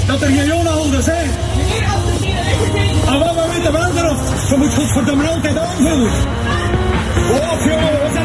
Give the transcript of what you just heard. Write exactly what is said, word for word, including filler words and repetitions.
dat er geen jonenhouders zijn. En wat we weten wel erop, ze moet godverdomme altijd aanvoelen. Oh jongen, wat